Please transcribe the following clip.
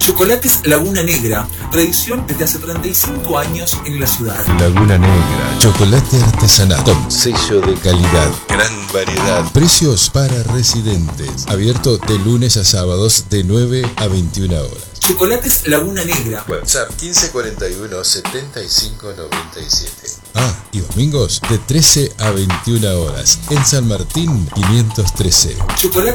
Chocolates Laguna Negra, tradición desde hace 35 años en la ciudad. Laguna Negra, chocolate artesanal con sello de calidad, gran variedad, precios para residentes, abierto de lunes a sábados de 9 a 21 horas. Chocolates Laguna Negra. WhatsApp 1541 75 97. Y domingos de 13 a 21 horas en San Martín 513. Chocolate